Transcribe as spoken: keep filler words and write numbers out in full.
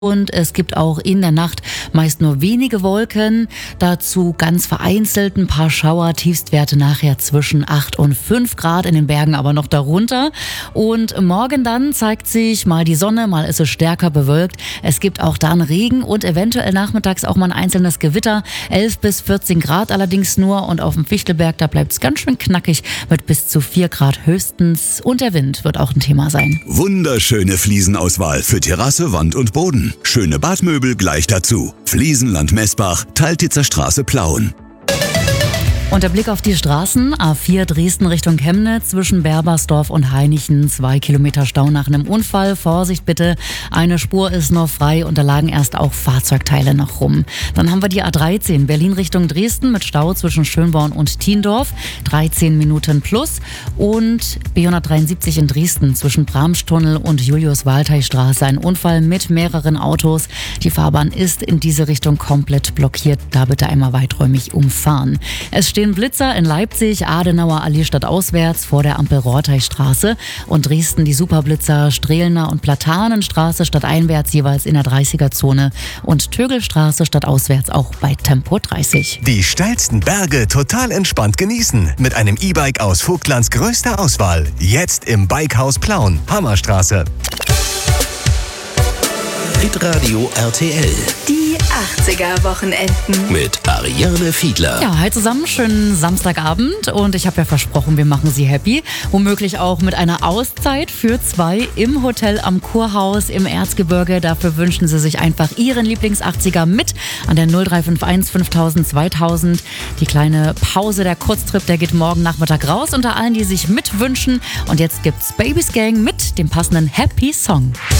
Und es gibt auch in der Nacht meist nur wenige Wolken, dazu ganz vereinzelt ein paar Schauer, Tiefstwerte nachher zwischen acht und fünf Grad, in den Bergen aber noch darunter. Und morgen dann zeigt sich mal die Sonne, mal ist es stärker bewölkt. Es gibt auch dann Regen und eventuell nachmittags auch mal ein einzelnes Gewitter, elf bis vierzehn Grad allerdings nur, und auf dem Fichtelberg, da bleibt es ganz schön knackig mit bis zu vier Grad höchstens, und der Wind wird auch ein Thema sein. Wunderschöne Fliesenauswahl für Terrasse, Wand und Boden. Schöne Badmöbel gleich dazu. Fliesenland Messbach, Teiltitzer Straße Plauen. Und der Blick auf die Straßen: A vier Dresden Richtung Chemnitz zwischen Berbersdorf und Hainichen, zwei Kilometer Stau nach einem Unfall. Vorsicht bitte, eine Spur ist noch frei und da lagen erst auch Fahrzeugteile noch rum. Dann haben wir die A dreizehn Berlin Richtung Dresden mit Stau zwischen Schönborn und Thiendorf, dreizehn Minuten plus. Und B hundertdreiundsiebzig in Dresden zwischen Bramstunnel und Julius-Waltey-Straße, ein Unfall mit mehreren Autos. Die Fahrbahn ist in diese Richtung komplett blockiert, da bitte einmal weiträumig umfahren. Es steht Blitzer in Leipzig, Adenauer Allee stadtauswärts vor der Ampel Rorteistraße, und Dresden die Superblitzer Strehlener und Platanenstraße stadteinwärts jeweils in der dreißiger-Zone und Tögelstraße stadtauswärts auch bei Tempo dreißig. Die steilsten Berge total entspannt genießen mit einem E-Bike aus Vogtlands größter Auswahl. Jetzt im Bikehaus Plauen, Hammerstraße. Hitradio R T L. Die achtziger-Wochenenden. Mit Ariane Fiedler. Ja, hi zusammen, schönen Samstagabend, und ich habe ja versprochen, wir machen Sie happy. Womöglich auch mit einer Auszeit für zwei im Hotel am Kurhaus im Erzgebirge. Dafür wünschen Sie sich einfach Ihren Lieblings-achtziger mit an der null drei fünf eins fünftausend zweitausend. Die kleine Pause, der Kurztrip, der geht morgen Nachmittag raus unter allen, die sich mitwünschen. Und jetzt gibt's Babys Gang mit dem passenden Happy Song.